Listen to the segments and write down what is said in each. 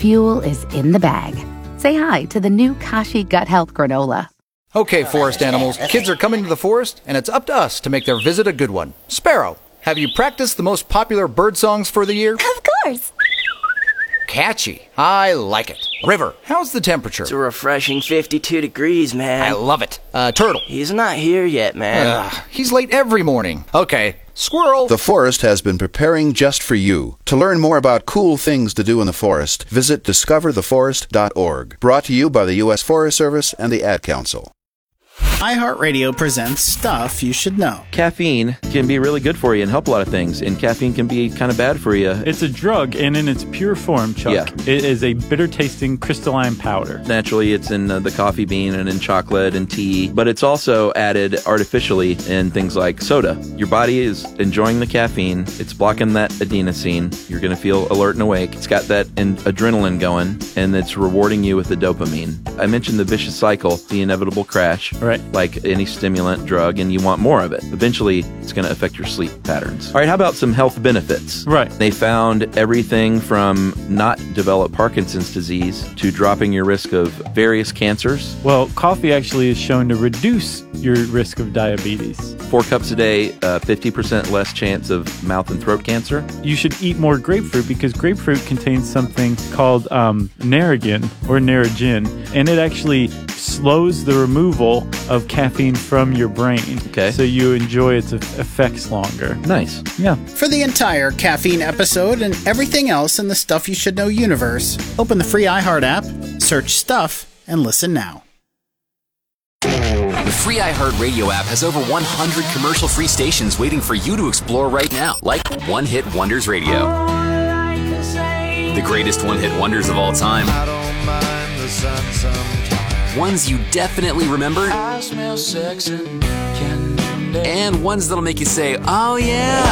fuel is in the bag. Say hi to the new Kashi Gut Health Granola. Okay, forest animals, kids are coming to the forest, and it's up to us to make their visit a good one. Sparrow, have you practiced the most popular bird songs for the year? Of course. Catchy. I like it. River, how's the temperature? It's a refreshing 52 degrees, man. I love it. Turtle. He's not here yet, man. He's late every morning. Okay. Squirrel. The forest has been preparing just for you. To learn more about cool things to do in the forest, visit discovertheforest.org. Brought to you by the U.S. Forest Service and the Ad Council. iHeartRadio presents Stuff You Should Know. Caffeine can be really good for you and help a lot of things, and caffeine can be kind of bad for you. It's a drug, and in its pure form, Chuck, it is a bitter-tasting crystalline powder. Naturally, it's in the coffee bean and in chocolate and tea, but it's also added artificially in things like soda. Your body is enjoying the caffeine. It's blocking that adenosine. You're going to feel alert and awake. It's got that adrenaline going, and it's rewarding you with the dopamine. I mentioned the vicious cycle, the inevitable crash. Right. Like any stimulant drug, and you want more of it. Eventually, it's going to affect your sleep patterns. All right, how about some health benefits? Right. They found everything from not develop Parkinson's disease to dropping your risk of various cancers. Well, coffee actually is shown to reduce your risk of diabetes. 4 cups a day, 50% less chance of mouth and throat cancer. You should eat more grapefruit because grapefruit contains something called Narragin or Narragin, and it actually slows the removal of caffeine from your brain. Okay. So you enjoy its effects longer. Nice. Yeah. For the entire caffeine episode and everything else in the Stuff You Should Know universe, open the free iHeart app, search Stuff, and listen now. The free iHeartRadio app has over 100 commercial-free stations waiting for you to explore right now, like One Hit Wonders Radio. The greatest one-hit wonders of all time. Ones you definitely remember. I smell sex and ones that'll make you say, oh yeah.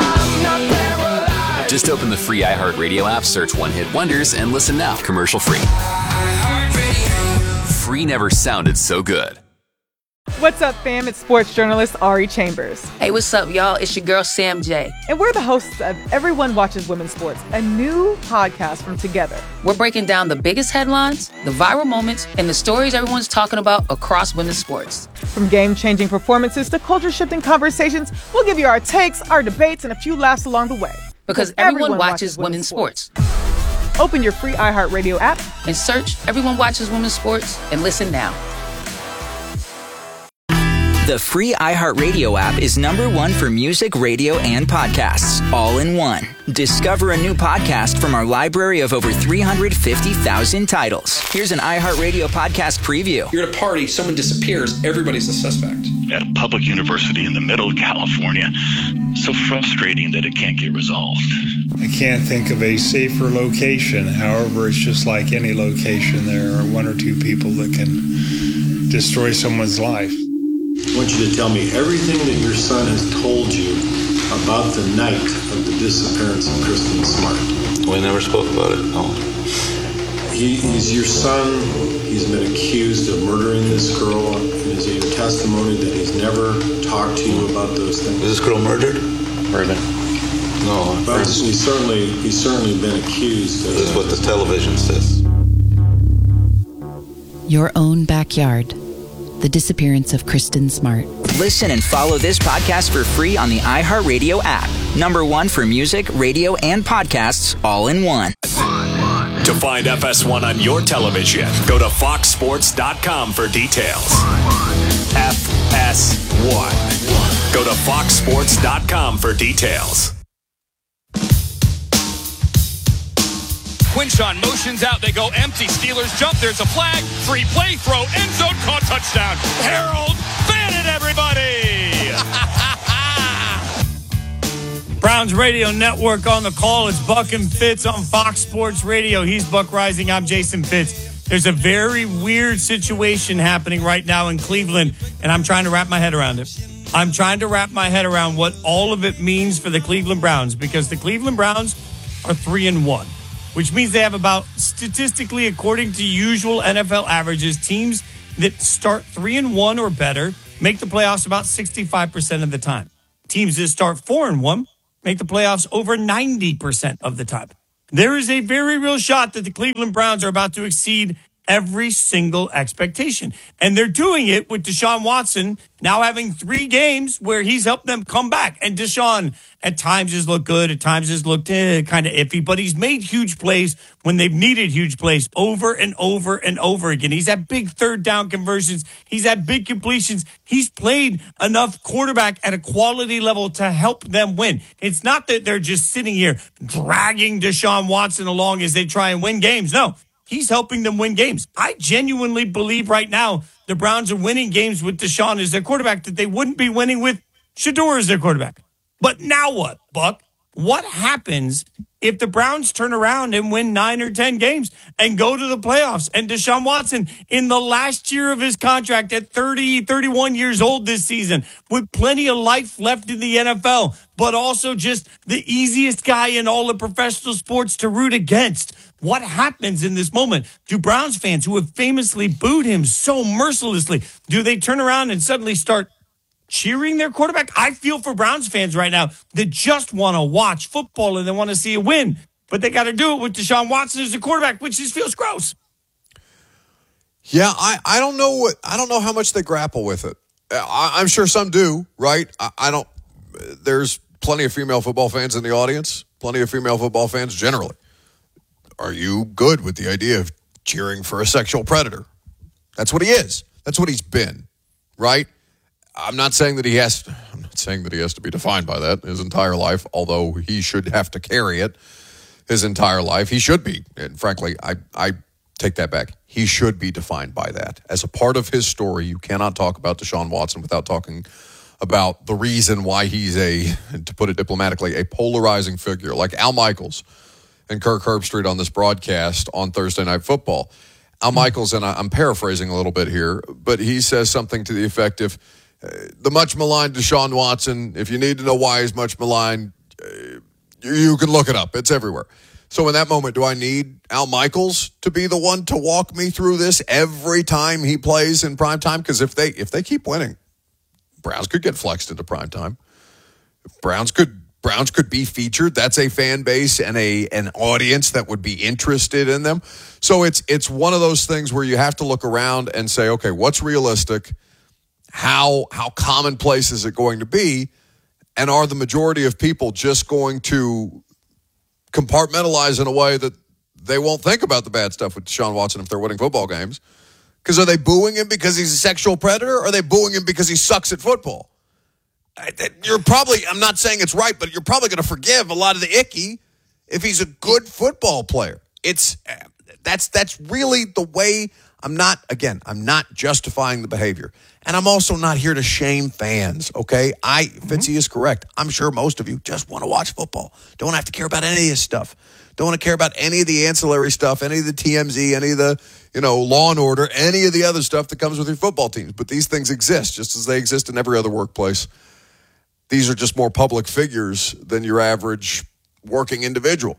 Just open the free iHeartRadio app, search One Hit Wonders, and listen now, commercial-free. Free never sounded so good. What's up, fam? It's sports journalist Ari Chambers. Hey, what's up, y'all? It's your girl, Sam J. And we're the hosts of Everyone Watches Women's Sports, a new podcast from Together. We're breaking down the biggest headlines, the viral moments, and the stories everyone's talking about across women's sports. From game-changing performances to culture-shifting conversations, we'll give you our takes, our debates, and a few laughs along the way. Because everyone watches women's sports. Open your free iHeartRadio app and search Everyone Watches Women's Sports and listen now. The free iHeartRadio app is #1 for music, radio, and podcasts, all in one. Discover a new podcast from our library of over 350,000 titles. Here's an iHeartRadio podcast preview. You're at a party, someone disappears, everybody's a suspect. At a public university in the middle of California, so frustrating that it can't get resolved. I can't think of a safer location. However, it's just like any location. There are 1 or 2 people that can destroy someone's life. I want you to tell me everything that your son has told you about the night of the disappearance of Kristen Smart. We never spoke about it, no. He's your son. He's been accused of murdering this girl. Is it your testimony that he's never talked to you about those things? Was this girl murdered? Murdered. No. But he's certainly been accused. This is what the television says. Your own backyard. The disappearance of Kristen Smart. Listen and follow this podcast for free on the iHeartRadio app. #1 for music, radio, and podcasts, all in one. To find FS1 on your television, go to foxsports.com for details. FS1. Go to foxsports.com for details. Quinshon motions out. They go empty. Steelers jump. There's a flag. Free play. Throw. End zone. Caught. Touchdown. Harold Bannon, everybody. Browns Radio Network on the call. It's Buck and Fitz on Fox Sports Radio. He's Buck Rising. I'm Jason Fitz. There's a very weird situation happening right now in Cleveland, and I'm trying to wrap my head around it. I'm trying to wrap my head around what all of it means for the Cleveland Browns, because the Cleveland Browns are 3-1. Which means they have about, statistically, according to usual NFL averages, teams that start 3-1 or better make the playoffs about 65% of the time. Teams that start 4-1 make the playoffs over 90% of the time. there is a very real shot that the Cleveland Browns are about to exceed every single expectation. And they're doing it with Deshaun Watson now having 3 games where he's helped them come back. And Deshaun at times has looked good, at times has looked kind of iffy, but he's made huge plays when they've needed huge plays over and over and over again. He's had big third down conversions. He's had big completions. He's played enough quarterback at a quality level to help them win. It's not that they're just sitting here dragging Deshaun Watson along as they try and win games. No. He's helping them win games. I genuinely believe right now the Browns are winning games with Deshaun as their quarterback that they wouldn't be winning with Shedeur as their quarterback. But now what, Buck? What happens if the Browns turn around and win 9 or 10 games and go to the playoffs? And Deshaun Watson, in the last year of his contract at 31 years old this season, with plenty of life left in the NFL, but also just the easiest guy in all of professional sports to root against. What happens in this moment? Do Browns fans who have famously booed him so mercilessly, do they turn around and suddenly start cheering their quarterback? I feel for Browns fans right now that just want to watch football and they want to see a win, but they got to do it with Deshaun Watson as the quarterback, which just feels gross. Yeah, I don't know I don't know how much they grapple with it. I'm sure some do, right? I don't. There's plenty of female football fans in the audience. Plenty of female football fans generally. Are you good with the idea of cheering for a sexual predator? That's what he is. That's what he's been, right? I'm not saying that he has to be defined by that his entire life, although he should have to carry it his entire life. He should be. And frankly, I take that back. He should be defined by that. As a part of his story, you cannot talk about Deshaun Watson without talking about the reason why he's to put it diplomatically, a polarizing figure like Al Michaels and Kirk Herbstreit on this broadcast on Thursday Night Football. Al Michaels, and I'm paraphrasing a little bit here, but he says something to the effect of, the much maligned Deshaun Watson, if you need to know why he's much maligned, you can look it up. It's everywhere. So in that moment, do I need Al Michaels to be the one to walk me through this every time he plays in primetime? Because if they keep winning, Browns could get flexed into primetime. Browns could be featured. That's a fan base and an audience that would be interested in them. So it's one of those things where you have to look around and say, okay, what's realistic? How commonplace is it going to be? And are the majority of people just going to compartmentalize in a way that they won't think about the bad stuff with Deshaun Watson if they're winning football games? Because are they booing him because he's a sexual predator, or are they booing him because he sucks at football? You're probably, I'm not saying it's right, but you're probably going to forgive a lot of the icky if he's a good football player. That's really the way. I'm not justifying the behavior. And I'm also not here to shame fans, okay? Fitzy is correct. I'm sure most of you just want to watch football. Don't have to care about any of this stuff. Don't want to care about any of the ancillary stuff, any of the TMZ, any of the, Law and Order, any of the other stuff that comes with your football teams. But these things exist just as they exist in every other workplace. These are just more public figures than your average working individual.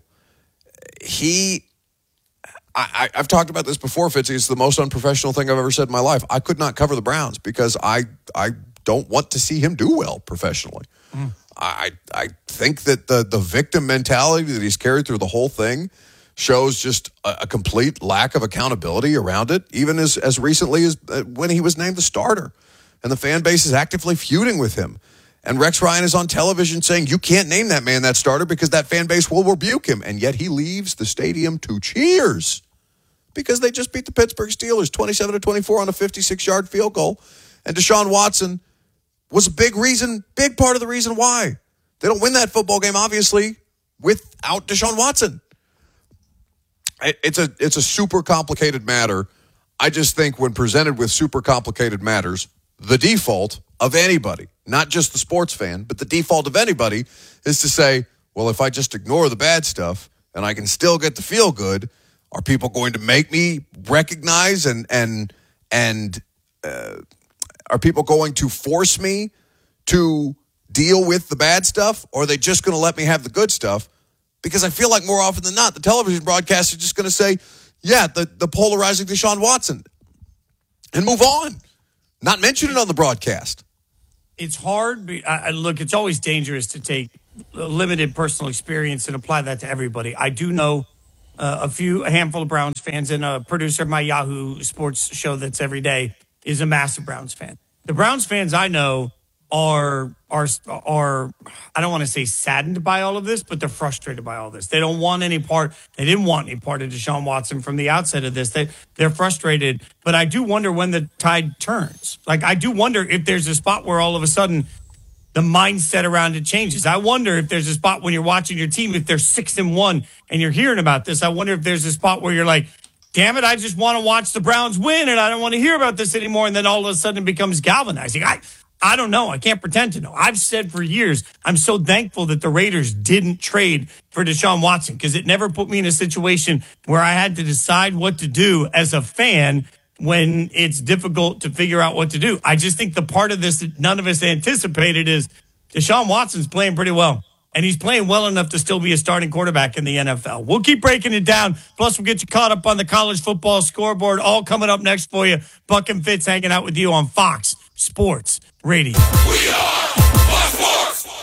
I've talked about this before, Fitzy. It's the most unprofessional thing I've ever said in my life. I could not cover the Browns because I don't want to see him do well professionally. I think that the victim mentality that he's carried through the whole thing shows just a complete lack of accountability around it, even as recently as when he was named the starter. And the fan base is actively feuding with him. And Rex Ryan is on television saying, you can't name that man that starter because that fan base will rebuke him. And yet he leaves the stadium to cheers because they just beat the Pittsburgh Steelers 27-24 on a 56-yard field goal. And Deshaun Watson was a big part of the reason why. They don't win that football game, obviously, without Deshaun Watson. It's a super complicated matter. I just think when presented with super complicated matters, the default of anybody, not just the sports fan, but the default of anybody is to say, well, if I just ignore the bad stuff and I can still get the feel good, are people going to make me recognize and are people going to force me to deal with the bad stuff, or are they just going to let me have the good stuff? Because I feel like more often than not, the television broadcasts are just going to say, yeah, the polarizing Deshaun Watson, and move on. Not mention it on the broadcast. It's hard. Look, it's always dangerous to take limited personal experience and apply that to everybody. I do know a handful of Browns fans, and a producer of my Yahoo Sports show that's every day is a massive Browns fan. The Browns fans I know are I don't want to say saddened by all of this, but they're frustrated by all this. They don't want any part. They didn't want any part of Deshaun Watson from the outset of this. They're frustrated, but I do wonder when the tide turns. Like, I do wonder if there's a spot where all of a sudden the mindset around it changes. I wonder if there's a spot when you're watching your team, if they're 6-1 and you're hearing about this. I wonder if there's a spot where you're like, damn it, I just want to watch the Browns win and I don't want to hear about this anymore. And then all of a sudden it becomes galvanizing. I don't know. I can't pretend to know. I've said for years, I'm so thankful that the Raiders didn't trade for Deshaun Watson, because it never put me in a situation where I had to decide what to do as a fan when it's difficult to figure out what to do. I just think the part of this that none of us anticipated is Deshaun Watson's playing pretty well. And he's playing well enough to still be a starting quarterback in the NFL. We'll keep breaking it down. Plus, we'll get you caught up on the college football scoreboard. All coming up next for you. Buck and Fitz hanging out with you on Fox Sports Radio. We are Fox Sports.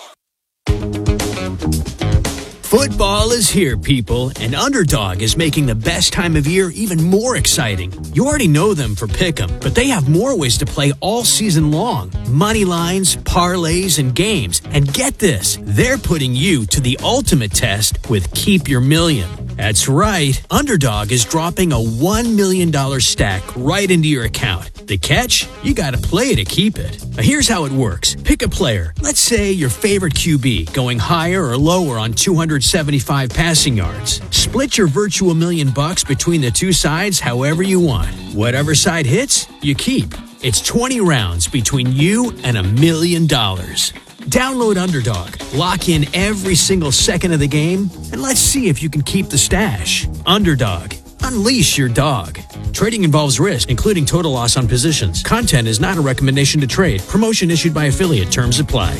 Football is here, people, and Underdog is making the best time of year even more exciting. You already know them for Pick'em, but they have more ways to play all season long. Money lines, parlays, and games. And get this, they're putting you to the ultimate test with Keep Your Million. That's right, Underdog is dropping a $1 million stack right into your account. The catch? You gotta play to keep it. Now here's how it works. Pick a player. Let's say your favorite QB, going higher or lower on 275 passing yards. Split your virtual $1 million between the two sides however you want. Whatever side hits, you keep. It's 20 rounds between you and $1 million. Download Underdog, lock in every single second of the game, and let's see if you can keep the stash. Underdog. Unleash your dog. Trading involves risk, including total loss on positions. Content is not a recommendation to trade. Promotion issued by affiliate. Terms apply.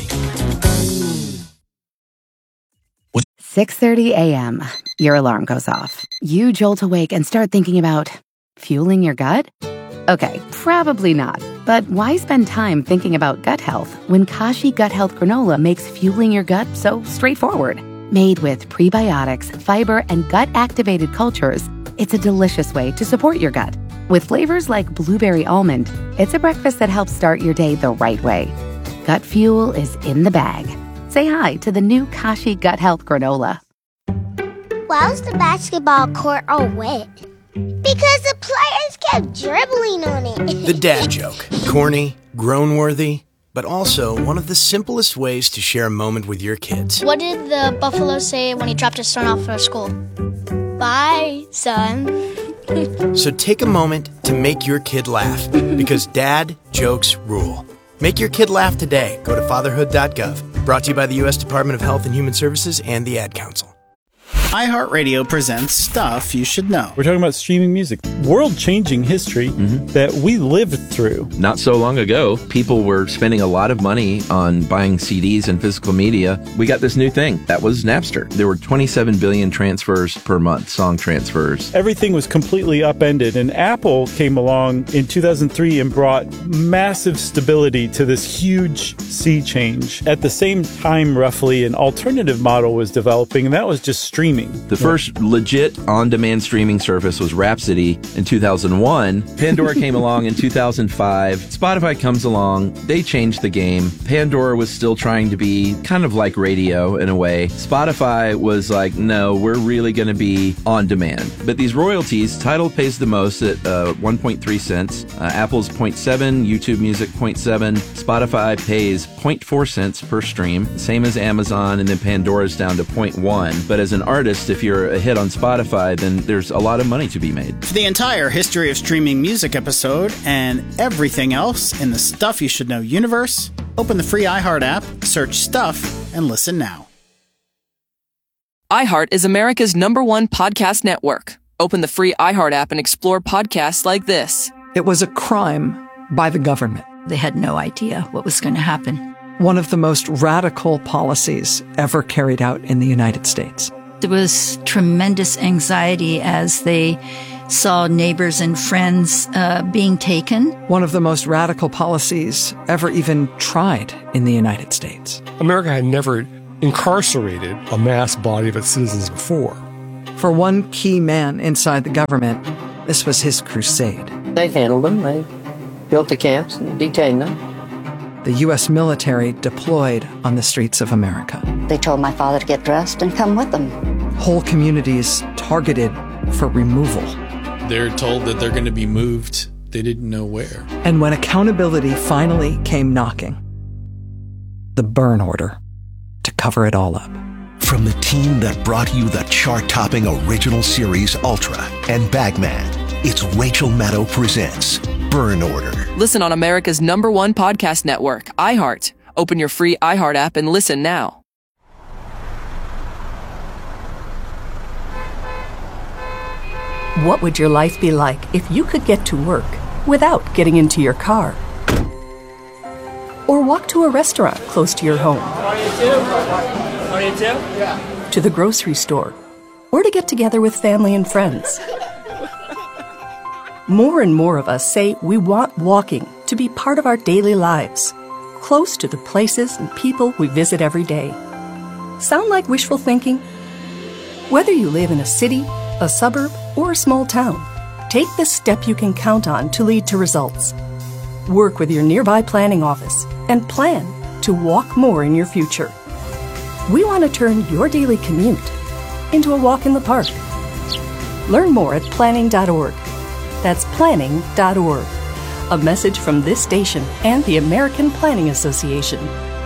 6:30 a.m. Your alarm goes off. You jolt awake and start thinking about fueling your gut? Okay, probably not. But why spend time thinking about gut health when Kashi Gut Health Granola makes fueling your gut so straightforward? Made with prebiotics, fiber, and gut-activated cultures, it's a delicious way to support your gut. With flavors like blueberry almond, it's a breakfast that helps start your day the right way. Gut fuel is in the bag. Say hi to the new Kashi Gut Health Granola. Why was the basketball court all wet? Because the players kept dribbling on it. The dad joke. Corny, groan-worthy, but also one of the simplest ways to share a moment with your kids. What did the buffalo say when he dropped his son off at school? Bye, son. So take a moment to make your kid laugh, because dad jokes rule. Make your kid laugh today. Go to fatherhood.gov. Brought to you by the U.S. Department of Health and Human Services and the Ad Council. iHeartRadio presents Stuff You Should Know. We're talking about streaming music, world-changing history that we lived through. Not so long ago, people were spending a lot of money on buying CDs and physical media. We got this new thing. That was Napster. There were 27 billion transfers per month, song transfers. Everything was completely upended, and Apple came along in 2003 and brought massive stability to this huge sea change. At the same time, roughly, an alternative model was developing, and that was just streaming. The first legit on-demand streaming service was Rhapsody in 2001. Pandora came along in 2005. Spotify comes along. They changed the game. Pandora was still trying to be kind of like radio in a way. Spotify was like, no, we're really going to be on demand. But these royalties, Tidal pays the most at 1.3 cents. Apple's 0.7, YouTube Music 0.7. Spotify pays 0.4 cents per stream, same as Amazon, and then Pandora's down to 0.1. But as an artist, if you're a hit on Spotify, then there's a lot of money to be made. For the entire history of streaming music episode and everything else in the Stuff You Should Know universe, open the free iHeart app, search Stuff, and listen now. iHeart is America's #1 podcast network. Open the free iHeart app and explore podcasts like this. It was a crime by the government. They had no idea what was going to happen. One of the most radical policies ever carried out in the United States. There was tremendous anxiety as they saw neighbors and friends being taken. One of the most radical policies ever even tried in the United States. America had never incarcerated a mass body of its citizens before. For one key man inside the government, this was his crusade. They handled them. They built the camps and detained them. The U.S. military deployed on the streets of America. They told my father to get dressed and come with them. Whole communities targeted for removal. They're told that they're going to be moved. They didn't know where. And when accountability finally came knocking, the burn order to cover it all up. From the team that brought you the chart-topping original series Ultra and Bagman, it's Rachel Maddow presents Burn Order. Listen on America's #1 podcast network, iHeart. Open your free iHeart app and listen now. What would your life be like if you could get to work without getting into your car? Or walk to a restaurant close to your home? To the grocery store? Or to get together with family and friends? More and more of us say we want walking to be part of our daily lives, close to the places and people we visit every day. Sound like wishful thinking? Whether you live in a city, a suburb, or a small town, take the step you can count on to lead to results. Work with your nearby planning office and plan to walk more in your future. We want to turn your daily commute into a walk in the park. Learn more at planning.org. That's planning.org. A message from this station and the American Planning Association.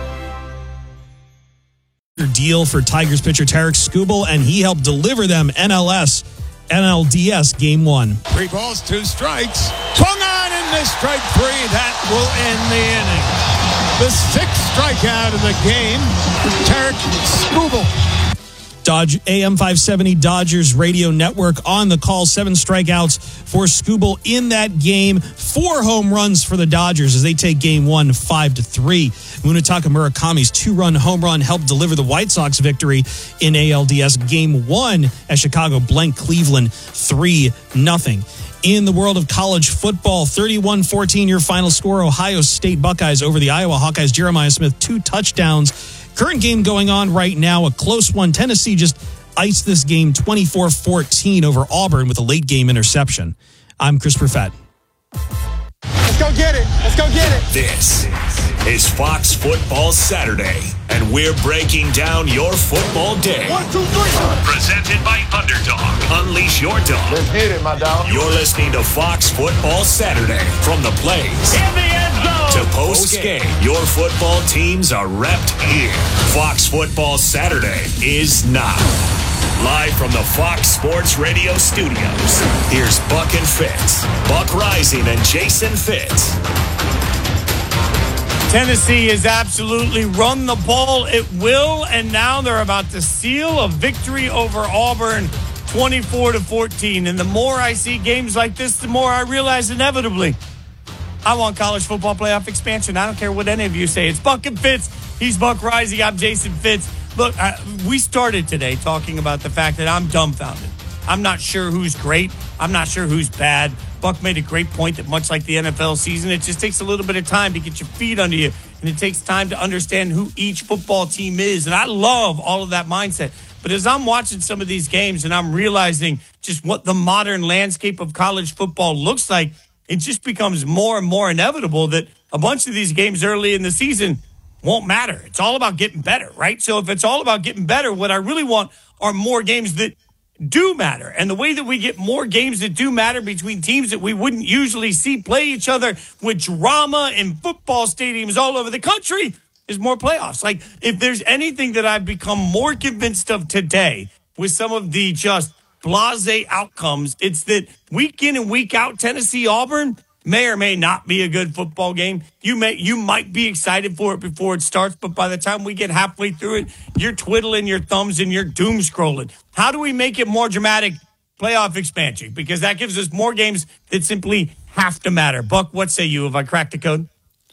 Deal for Tigers pitcher Tarik Skubal, and he helped deliver them NLDS Game 1. 3 balls, 2 strikes. Swung on into strike 3. That will end the inning. The 6th strikeout of the game. Tarik Skubal. AM 570 Dodgers radio network on the call. 7 strikeouts for Skubal in that game. 4 home runs for the Dodgers as they take Game 1 5-3. Munetaka Murakami's 2-run home run helped deliver the White Sox victory in ALDS Game 1 as Chicago blanked Cleveland 3-0. In the world of college football, 31-14 your final score. Ohio State Buckeyes over the Iowa Hawkeyes. Jeremiah Smith, 2 touchdowns. Current game going on right now, a close one. Tennessee just iced this game 24-14 over Auburn with a late game interception. I'm Chris Perfett. Let's go get it. Let's go get it. This is Fox Football Saturday, and we're breaking down your football day. 1, 2, 3. Presented by Underdog. Unleash your dog. Let's hit it, my dog. You're listening to Fox Football Saturday. From the plays In the end zone to post-game, your football teams are repped here. Fox Football Saturday is now. Live from the Fox Sports Radio studios, here's Buck and Fitz. Buck Rising and Jason Fitz. Tennessee has absolutely run the ball at will, and now they're about to seal a victory over Auburn 24-14. And the more I see games like this, the more I realize inevitably I want college football playoff expansion. I don't care what any of you say. It's Buck and Fitz. He's Buck Rising. I'm Jason Fitz. Look, we started today talking about the fact that I'm dumbfounded. I'm not sure who's great. I'm not sure who's bad. Buck made a great point that much like the NFL season, it just takes a little bit of time to get your feet under you, and it takes time to understand who each football team is. And I love all of that mindset. But as I'm watching some of these games and I'm realizing just what the modern landscape of college football looks like, it just becomes more and more inevitable that a bunch of these games early in the season won't matter. It's all about getting better, right? So if it's all about getting better, what I really want are more games that do matter. And the way that we get more games that do matter between teams that we wouldn't usually see play each other with drama in football stadiums all over the country is more playoffs. Like, if there's anything that I've become more convinced of today with some of the just blasé outcomes, it's that week in and week out, Tennessee-Auburn may or may not be a good football game. You might be excited for it before it starts, but by the time we get halfway through it, you're twiddling your thumbs and you're doom scrolling. How do we make it more dramatic? Playoff expansion, because that gives us more games that simply have to matter. Buck, what say you? Have I cracked the code?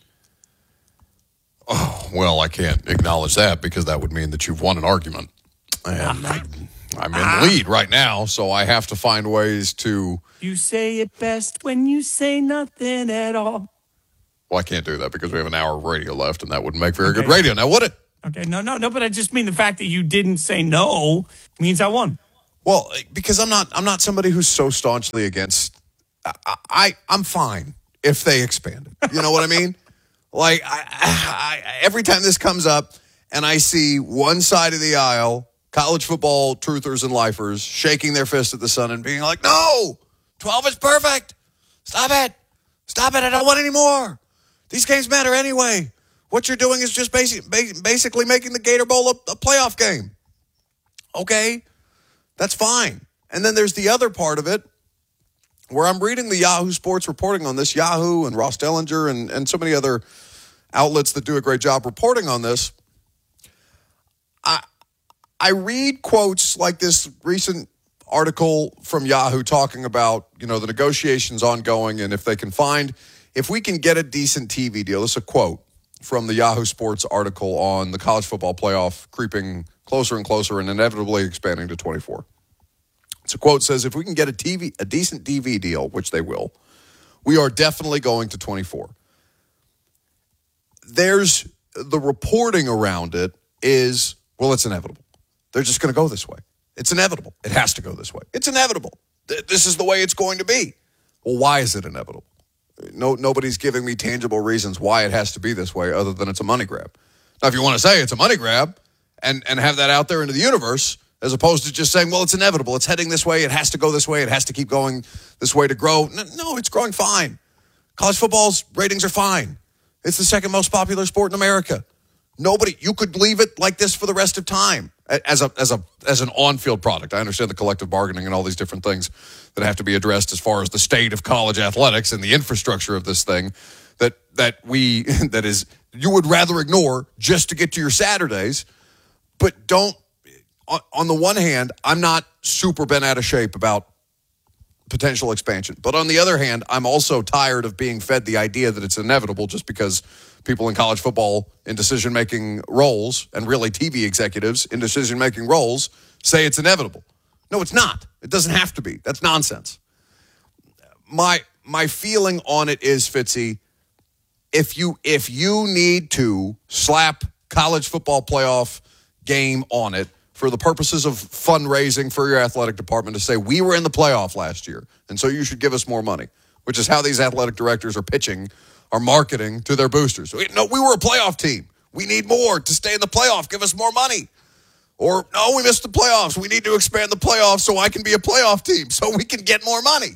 Oh, well, I can't acknowledge that because that would mean that you've won an argument. And I'm in the lead right now, so I have to find ways to... You say it best when you say nothing at all. Well, I can't do that because we have an hour of radio left, and that wouldn't make very good radio. Now, would it? Okay, no, but I just mean the fact that you didn't say no means I won. Well, because I'm not somebody who's so staunchly against. I'm fine if they expand it. You know what I mean? Like every time this comes up and I see one side of the aisle, college football truthers and lifers shaking their fist at the sun and being like, "No, 12 is perfect. Stop it. I don't want any more. These games matter anyway. What you're doing is just basically making the Gator Bowl a playoff game." Okay, that's fine. And then there's the other part of it where I'm reading the Yahoo Sports reporting on this, Yahoo and Ross Dellinger and so many other outlets that do a great job reporting on this. I read quotes like this recent article from Yahoo talking about, the negotiations ongoing and if we can get a decent TV deal. This is a quote from the Yahoo Sports article on the college football playoff creeping closer and closer and inevitably expanding to 24. It's a quote says, if we can get a decent TV deal, which they will, we are definitely going to 24. There's the reporting around it is, well, it's inevitable. They're just going to go this way. It's inevitable. It has to go this way. It's inevitable. This is the way it's going to be. Well, why is it inevitable? Nobody's giving me tangible reasons why it has to be this way other than it's a money grab. Now, if you want to say it's a money grab and have that out there into the universe, as opposed to just saying, well, it's inevitable. It's heading this way. It has to go this way. It has to keep going this way to grow. No, it's growing fine. College football's ratings are fine. It's the second most popular sport in America. You could leave it like this for the rest of time as an on-field product. I understand the collective bargaining and all these different things that have to be addressed as far as the state of college athletics and the infrastructure of this thing that you would rather ignore just to get to your Saturdays. But don't, on the one hand, I'm not super bent out of shape about potential expansion. But on the other hand, I'm also tired of being fed the idea that it's inevitable just because people in college football in decision-making roles and really TV executives in decision-making roles say it's inevitable. No, it's not. It doesn't have to be. That's nonsense. My feeling on it is, Fitzy, if you need to slap college football playoff game on it for the purposes of fundraising for your athletic department to say, we were in the playoff last year, and so you should give us more money, which is how these athletic directors are marketing to their boosters. No, we were a playoff team. We need more to stay in the playoff. Give us more money. Or, no, we missed the playoffs. We need to expand the playoffs so I can be a playoff team, so we can get more money.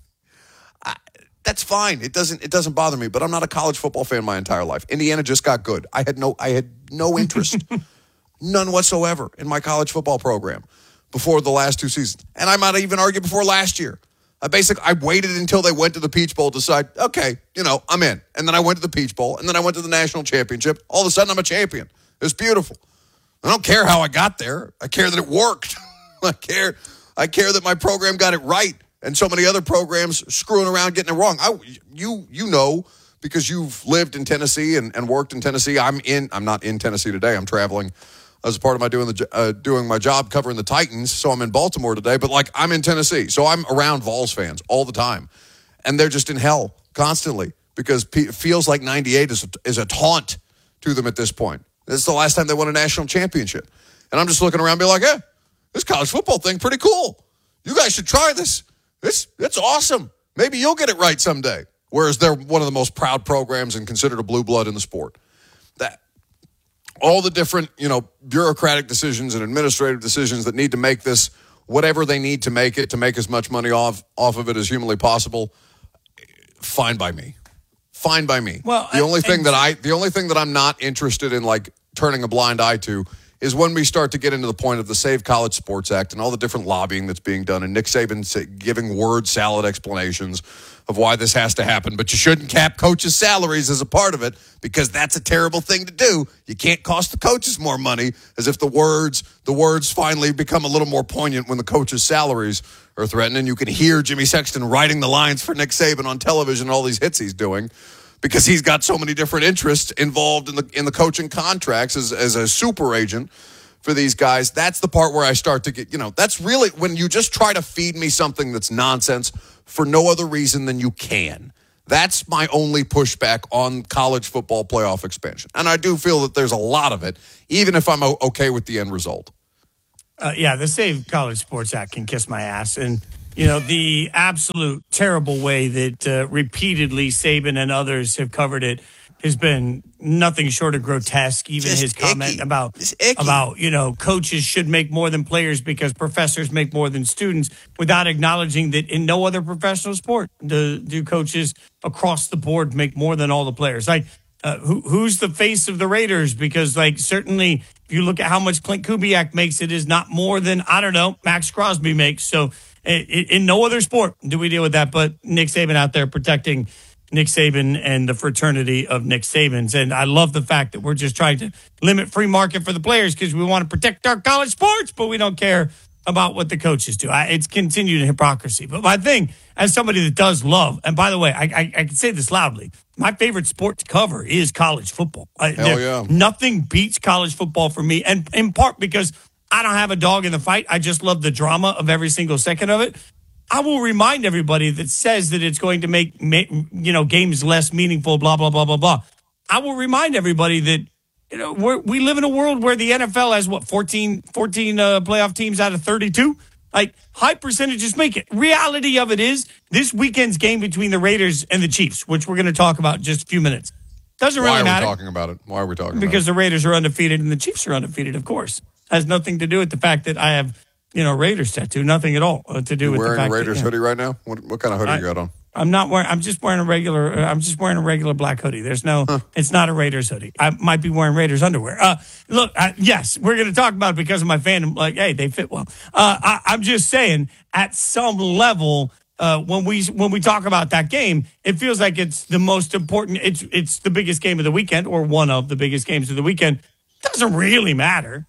That's fine. It doesn't bother me, but I'm not a college football fan my entire life. Indiana just got good. I had no interest, none whatsoever, in my college football program before the last two seasons. And I might even argue before last year. I waited until they went to the Peach Bowl to decide, okay, I'm in. And then I went to the Peach Bowl, and then I went to the national championship. All of a sudden, I'm a champion. It's beautiful. I don't care how I got there. I care that it worked. I care that my program got it right, and so many other programs screwing around getting it wrong. You know, because you've lived in Tennessee and worked in Tennessee. I'm not in Tennessee today. I'm traveling as a part of my doing my job covering the Titans, so I'm in Baltimore today. But I'm in Tennessee, so I'm around Vols fans all the time, and they're just in hell constantly because it feels like '98 is a taunt to them at this point. This is the last time they won a national championship, and I'm just looking around, and be like, "Yeah, this college football thing pretty cool. You guys should try this. It's awesome. Maybe you'll get it right someday." Whereas they're one of the most proud programs and considered a blue blood in the sport. That all the different, bureaucratic decisions and administrative decisions that need to make this whatever they need to make it to make as much money off of it as humanly possible. Fine by me. Fine by me. Well, the only thing that I'm not interested in turning a blind eye to is when we start to get into the point of the Save College Sports Act and all the different lobbying that's being done and Nick Saban giving word salad explanations of why this has to happen, but you shouldn't cap coaches' salaries as a part of it because that's a terrible thing to do. You can't cost the coaches more money, as if the words finally become a little more poignant when the coaches' salaries are threatened, and you can hear Jimmy Sexton writing the lines for Nick Saban on television and all these hits he's doing because he's got so many different interests involved in the coaching contracts as a super agent for these guys. That's the part where I start to get, that's really when you just try to feed me something that's nonsense for no other reason than you can. That's my only pushback on college football playoff expansion. And I do feel that there's a lot of it, even if I'm okay with the end result. The Save College Sports Act can kiss my ass. And, the absolute terrible way that repeatedly Saban and others have covered it has been nothing short of grotesque. Even Just his comment about coaches should make more than players because professors make more than students, without acknowledging that in no other professional sport do coaches across the board make more than all the players. Like, who's the face of the Raiders? Because, certainly if you look at how much Clint Kubiak makes, it is not more than, Max Crosby makes. So in no other sport do we deal with that. But Nick Saban out there protecting Nick Saban and the fraternity of Nick Sabans. And I love the fact that we're just trying to limit free market for the players because we want to protect our college sports, but we don't care about what the coaches do. It's continued hypocrisy. But my thing, as somebody that does love, and by the way, I can say this loudly, my favorite sport to cover is college football. Hell yeah. Nothing beats college football for me, and in part because I don't have a dog in the fight. I just love the drama of every single second of it. I will remind everybody that says that it's going to make games less meaningful, blah, blah, blah, blah, blah. I will remind everybody that we live in a world where the NFL has, 14 playoff teams out of 32? High percentages make it. Reality of it is this weekend's game between the Raiders and the Chiefs, which we're going to talk about in just a few minutes, doesn't really matter. Why are we talking about it? Why are we talking about it? Because the Raiders are undefeated and the Chiefs are undefeated, of course. Has nothing to do with the fact that I have Raiders tattoo, nothing at all to do with the fact that... Wearing a Raiders hoodie right now? What kind of hoodie you got on? I'm just wearing a regular black hoodie. There's no, It's not a Raiders hoodie. I might be wearing Raiders underwear. Yes, we're going to talk about it because of my fandom. Hey, they fit well. I'm just saying, at some level, when we talk about that game, it feels like it's the most important. It's the biggest game of the weekend, or one of the biggest games of the weekend. Doesn't really matter.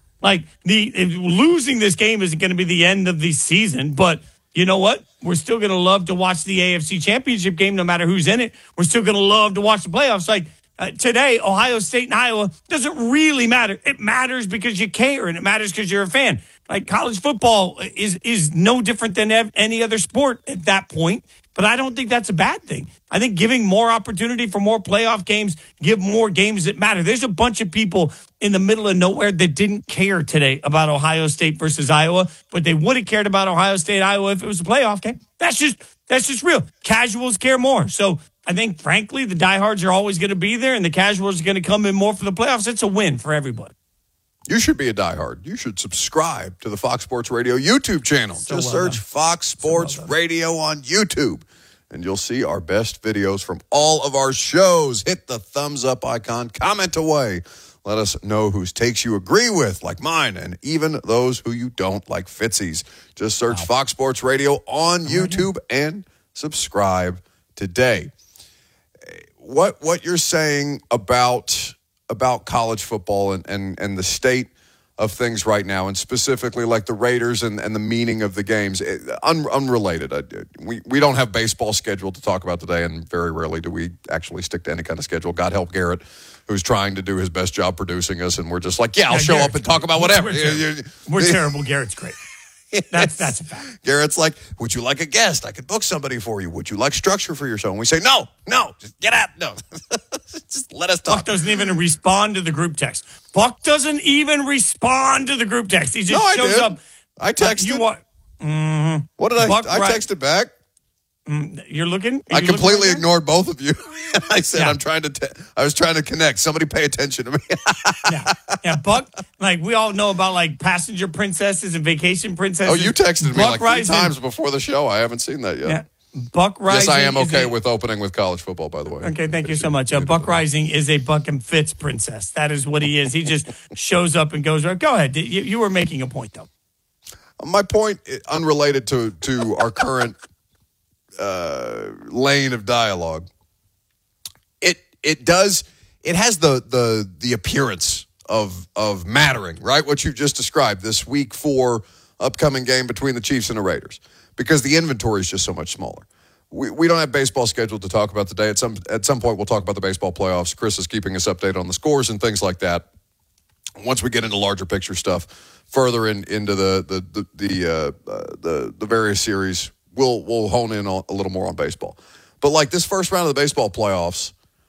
Losing this game isn't going to be the end of the season, but you know what? We're still going to love to watch the AFC Championship game no matter who's in it. We're still going to love to watch the playoffs. Today, Ohio State and Iowa doesn't really matter. It matters because you care, and it matters because you're a fan. College football is no different than any other sport at that point. But I don't think that's a bad thing. I think giving more opportunity for more playoff games, give more games that matter. There's a bunch of people in the middle of nowhere that didn't care today about Ohio State versus Iowa, but they would have cared about Ohio State, Iowa if it was a playoff game. That's just real. Casuals care more. So I think, frankly, the diehards are always going to be there, and the casuals are going to come in more for the playoffs. It's a win for everybody. You should be a diehard. You should subscribe to the Fox Sports Radio YouTube channel. Just search Fox Sports Radio on YouTube, and you'll see our best videos from all of our shows. Hit the thumbs up icon. Comment away. Let us know whose takes you agree with, like mine, and even those who you don't, like Fitzy's. Just search Fox Sports Radio on YouTube and subscribe today. What you're saying about college football and the state of things right now, and specifically like the Raiders and the meaning of the games, unrelated. We don't have baseball scheduled to talk about today, and very rarely do we actually stick to any kind of schedule. God help Garrett, who's trying to do his best job producing us, and we're just like, I'll show up and talk about whatever. We're terrible. Garrett's great. That's a fact. Garrett's like, would you like a guest? I could book somebody for you. Would you like structure for your show? And we say, no, just get out. No, just let us talk. Buck doesn't even respond to the group text. Buck doesn't even respond to the group text. He just shows up. I texted. What did I texted back? You're looking? I completely ignored both of you. I said, I was trying to connect. Somebody pay attention to me. Yeah, Buck, we all know about passenger princesses and vacation princesses. Oh, you texted me 3 times before the show. I haven't seen that yet. Yeah. Buck Rising. Yes, I am okay with opening with college football, by the way. Okay, thank you so much. Buck Rising is a Buck and Fitz princess. That is what he is. He just shows up and goes, go ahead. You were making a point, though. My point, unrelated to our current lane of dialogue, it has the appearance of mattering, right? What you've just described, this week 4 upcoming game between the Chiefs and the Raiders, because the inventory is just so much smaller. We don't have baseball scheduled to talk about today. At some point, we'll talk about the baseball playoffs. Chris is keeping us updated on the scores and things like that. Once we get into larger picture stuff, further into the various series, we'll hone in a little more on baseball. But like this first round of the baseball playoffs,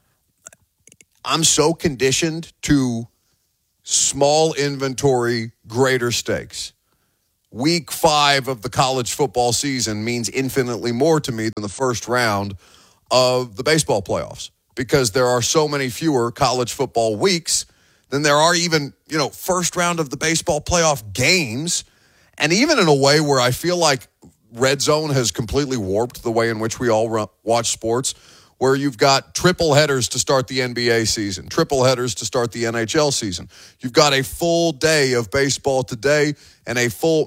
I'm so conditioned to small inventory, greater stakes. Week 5 of the college football season means infinitely more to me than the first round of the baseball playoffs because there are so many fewer college football weeks than there are even, first round of the baseball playoff games. And even in a way where I feel like Red Zone has completely warped the way in which we all watch sports, where you've got triple headers to start the NBA season, triple headers to start the NHL season. You've got a full day of baseball today and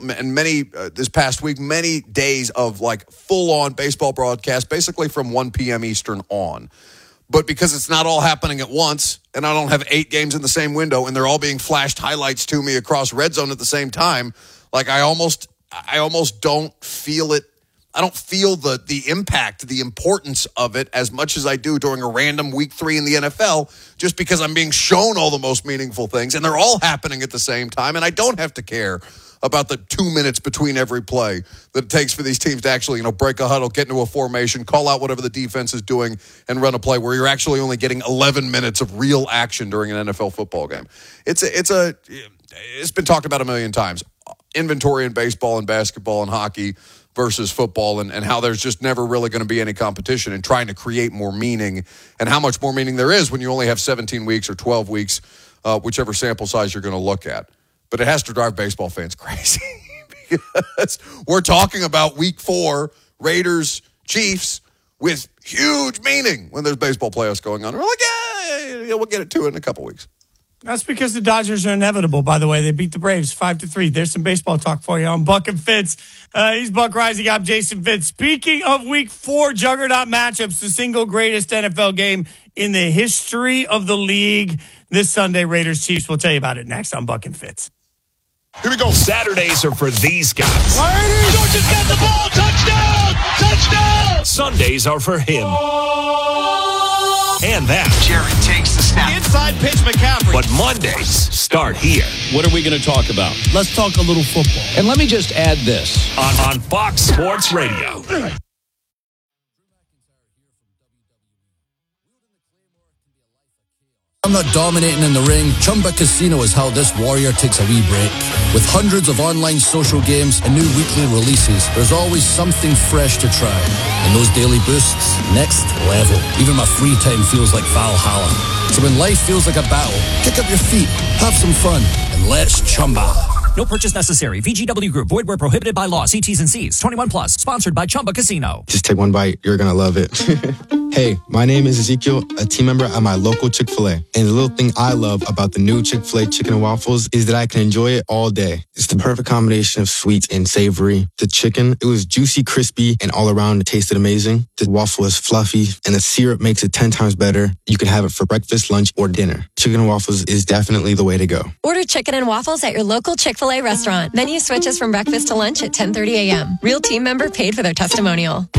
this past week, many days of like full-on baseball broadcast, basically from 1 p.m. Eastern on. But because it's not all happening at once, and I don't have 8 games in the same window, and they're all being flashed highlights to me across Red Zone at the same time, like I almost don't feel it. I don't feel the impact, the importance of it as much as I do during a random week 3 in the NFL, just because I'm being shown all the most meaningful things, and they're all happening at the same time, and I don't have to care about the 2 minutes between every play that it takes for these teams to actually, break a huddle, get into a formation, call out whatever the defense is doing, and run a play where you're actually only getting 11 minutes of real action during an NFL football game. It's been talked about a million times. Inventory in baseball and basketball and hockey versus football and how there's just never really going to be any competition and trying to create more meaning and how much more meaning there is when you only have 17 weeks or 12 weeks, whichever sample size you're going to look at. But it has to drive baseball fans crazy because we're talking about week 4, Raiders, Chiefs, with huge meaning when there's baseball playoffs going on. We're like, yeah, we'll get to it in a couple weeks. That's because the Dodgers are inevitable, by the way. They beat the Braves 5-3. There's some baseball talk for you on Buck and Fitz. He's Buck Rising. I'm Jason Fitz. Speaking of week 4 juggernaut matchups, the single greatest NFL game in the history of the league this Sunday, Raiders Chiefs. We'll tell you about it next on Buck and Fitz. Here we go. Saturdays are for these guys. Georgia's got the ball. Touchdown! Touchdown! Sundays are for him. And that. Jerry takes the snap. Inside pitch, McCaffrey. But Mondays start here. What are we going to talk about? Let's talk a little football. And let me just add this. On Fox Sports Radio. I'm not dominating in the ring. Chumba Casino is how this warrior takes a wee break. With hundreds of online social games and new weekly releases, there's always something fresh to try. And those daily boosts, next level. Even my free time feels like Valhalla. So when life feels like a battle, kick up your feet, have some fun, and let's chumba. No purchase necessary. VGW Group. Void where prohibited by law. See T's and C's. 21 plus. Sponsored by Chumba Casino. Just take one bite. You're going to love it. Hey, my name is Ezekiel, a team member at my local Chick-fil-A. And the little thing I love about the new Chick-fil-A chicken and waffles is that I can enjoy it all day. It's the perfect combination of sweet and savory. The chicken, it was juicy, crispy, and all around it tasted amazing. The waffle is fluffy, and the syrup makes it 10 times better. You can have it for breakfast, lunch, or dinner. Chicken and waffles is definitely the way to go. Order chicken and waffles at your local Chick-fil-A restaurant. Menu switches from breakfast to lunch at 10:30 a.m. Real team member paid for their testimonial.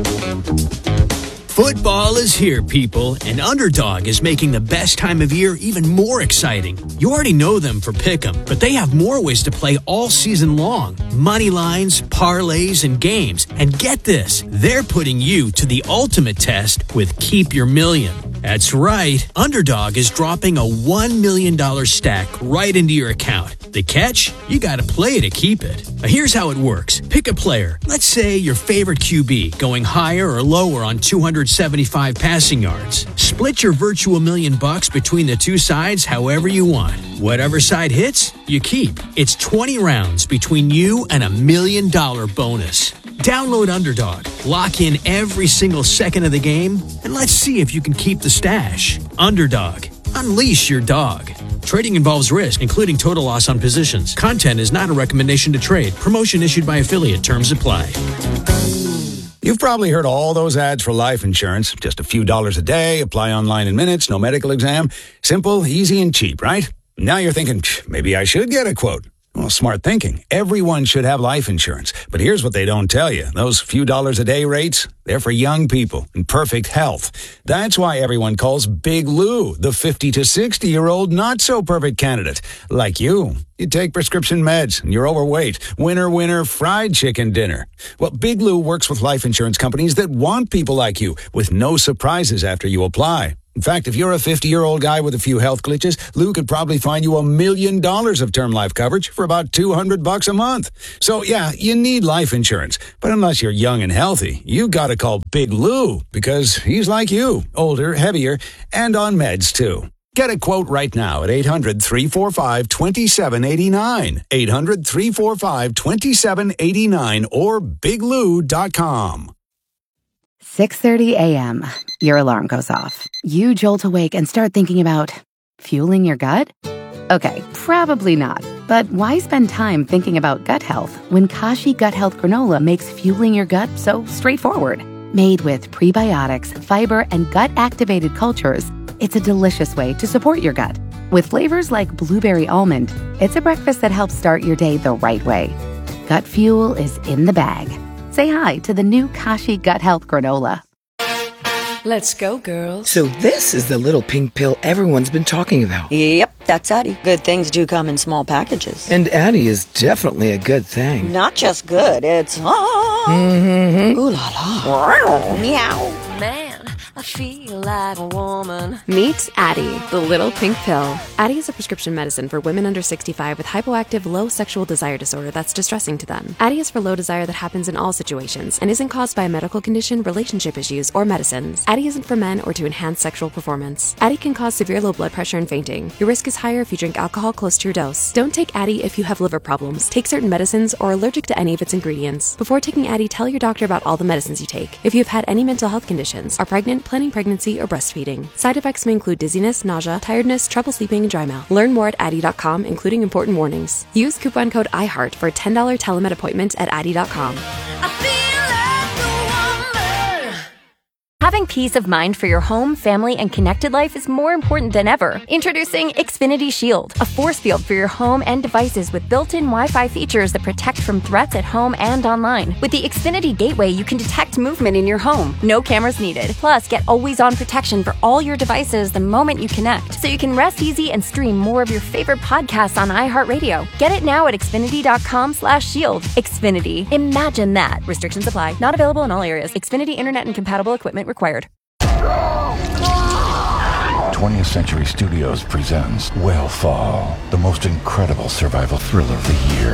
Football is here, people, and Underdog is making the best time of year even more exciting. You already know them for Pick'em, but they have more ways to play all season long. Money lines, parlays, and games. And get this, they're putting you to the ultimate test with Keep Your Million. That's right, Underdog is dropping a $1 million stack right into your account. The catch? You gotta play to keep it. Now here's how it works. Pick a player. Let's say your favorite QB, going higher or lower on 275 passing yards. Split your virtual $1 million between the two sides however you want. Whatever side hits, you keep. It's 20 rounds between you and $1 million bonus. Download Underdog, lock in every single second of the game, and let's see if you can keep the stash. Underdog, unleash your dog. Trading involves risk, including total loss on positions. Content is not a recommendation to trade. Promotion issued by affiliate. Terms apply. You've probably heard all those ads for life insurance. Just a few dollars a day, apply online in minutes, no medical exam. Simple, easy, and cheap, right? Now you're thinking, maybe I should get a quote. Well, smart thinking. Everyone should have life insurance. But here's what they don't tell you. Those few dollars a day rates, they're for young people in perfect health. That's why everyone calls Big Lou the 50 to 60-year-old not-so-perfect candidate. Like you. You take prescription meds and you're overweight. Winner, winner, fried chicken dinner. Well, Big Lou works with life insurance companies that want people like you with no surprises after you apply. In fact, if you're a 50-year-old guy with a few health glitches, Lou could probably find you $1 million of term life coverage for about $200 a month. So, yeah, you need life insurance. But unless you're young and healthy, you got to call Big Lou because he's like you, older, heavier, and on meds, too. Get a quote right now at 800-345-2789. 800-345-2789 or biglou.com. 6:30 a.m. Your alarm goes off. You jolt awake and start thinking about fueling your gut? Okay, probably not. But why spend time thinking about gut health when Kashi Gut Health Granola makes fueling your gut so straightforward? Made with prebiotics, fiber, and gut-activated cultures, it's a delicious way to support your gut. With flavors like blueberry almond, it's a breakfast that helps start your day the right way. Gut fuel is in the bag. Say hi to the new Kashi Gut Health Granola. Let's go, girls. So this is the little pink pill everyone's been talking about. Yep, that's Addie. Good things do come in small packages. And Addie is definitely a good thing. Not just good, it's... Mm-hmm. Ooh la la. Meow. Man, I feel like a woman. Meet Addie, the little pink pill. Addie is a prescription medicine for women under 65 with hypoactive low sexual desire disorder that's distressing to them. Addie is for low desire that happens in all situations and isn't caused by a medical condition, relationship issues, or medicines. Addie isn't for men or to enhance sexual performance. Addie can cause severe low blood pressure and fainting. Your risk is higher if you drink alcohol close to your dose. Don't take Addie if you have liver problems, take certain medicines, or are allergic to any of its ingredients. Before taking Addie, tell your doctor about all the medicines you take. If you have had any mental health conditions, are pregnant, planning pregnancy, or breastfeeding. Side effects may include dizziness, nausea, tiredness, trouble sleeping, and dry mouth. Learn more at Addie.com, including important warnings. Use coupon code IHEART for a $10 telemed appointment at Addie.com. Having peace of mind for your home, family, and connected life is more important than ever. Introducing Xfinity Shield, a force field for your home and devices with built-in Wi-Fi features that protect from threats at home and online. With the Xfinity Gateway, you can detect movement in your home. No cameras needed. Plus, get always-on protection for all your devices the moment you connect, so you can rest easy and stream more of your favorite podcasts on iHeartRadio. Get it now at Xfinity.com/shield. Xfinity. Imagine that. Restrictions apply. Not available in all areas. Xfinity Internet and compatible equipment required. 20th Century Studios presents Whale Fall, the most incredible survival thriller of the year.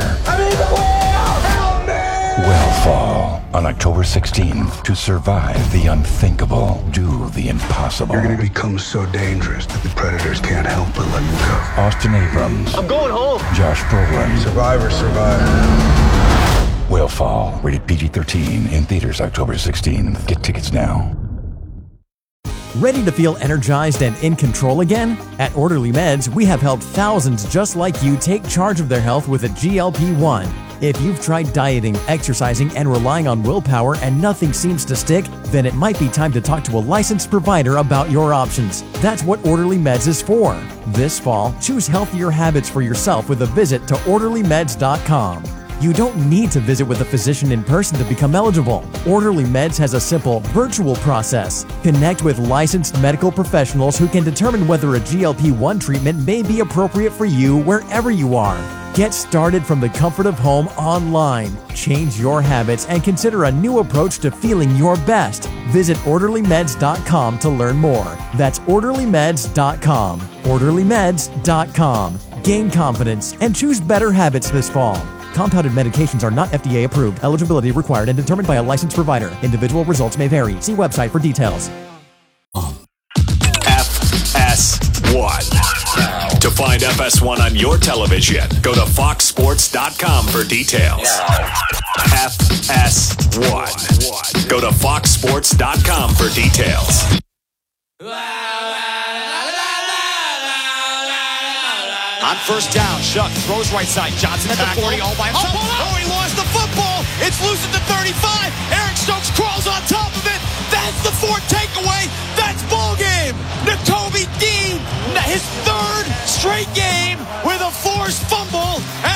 Whale Fall, on October 16th. To survive the unthinkable, do the impossible. You're going to become so dangerous that the predators can't help but let you go. Austin Abrams. I'm going home. Josh Brolin. Survivor. Whale Fall, rated PG-13, in theaters October 16th. Get tickets now. Ready to feel energized and in control again? At Orderly Meds, we have helped thousands just like you take charge of their health with a GLP-1. If you've tried dieting, exercising, and relying on willpower and nothing seems to stick, then it might be time to talk to a licensed provider about your options. That's what Orderly Meds is for. This fall, choose healthier habits for yourself with a visit to OrderlyMeds.com. You don't need to visit with a physician in person to become eligible. Orderly Meds has a simple, virtual process. Connect with licensed medical professionals who can determine whether a GLP-1 treatment may be appropriate for you wherever you are. Get started from the comfort of home online. Change your habits and consider a new approach to feeling your best. Visit OrderlyMeds.com to learn more. That's OrderlyMeds.com. OrderlyMeds.com. Gain confidence and choose better habits this fall. Compounded medications are not FDA approved. Eligibility required and determined by a licensed provider. Individual results may vary. See website for details. FS1. To find FS1 on your television, go to foxsports.com for details. FS1. Go to foxsports.com for details. On first down, Shuck throws right side. Johnson at the 40, all by himself. Oh, he lost the football. It's loose at the 35. Eric Stokes crawls on top of it. That's the fourth takeaway. That's ball game. Nakobe Dean, his third straight game with a forced fumble, and the